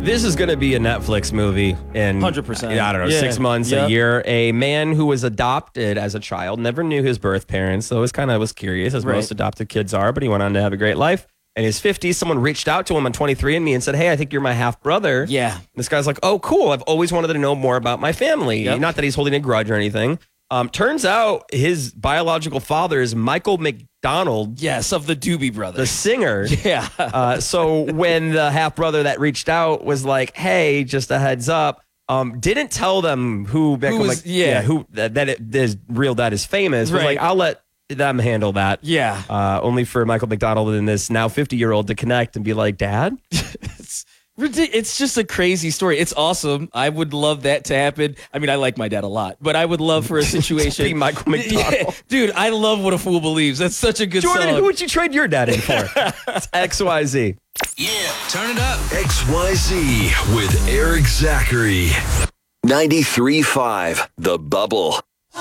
This is going to be a Netflix movie in 100%. I don't know, 6 months, a year. A man who was adopted as a child, never knew his birth parents, so was curious, as most adopted kids are, but he went on to have a great life. In his 50s, someone reached out to him on 23andMe and said, hey, I think you're my half-brother. Yeah. This guy's like, oh, cool. I've always wanted to know more about my family. Yep. Not that he's holding a grudge or anything. Turns out his biological father is Michael McDonald. Yes, of the Doobie Brothers. The singer. Yeah. So when the half-brother that reached out was like, hey, just a heads up, didn't tell them who his real dad is famous. Was like, I'll let them handle that. Yeah. Only for Michael McDonald and this now 50-year-old to connect and be like, Dad? It's just a crazy story. It's awesome. I would love that to happen. I mean, I like my dad a lot, but I would love for a situation. Be Michael McDonald. Yeah. Dude, I love What a Fool Believes. That's such a good Jordan, song. who would you trade your dad in for? It's XYZ. Yeah, turn it up. XYZ with Eric Zachary. 93.5 The Bubble.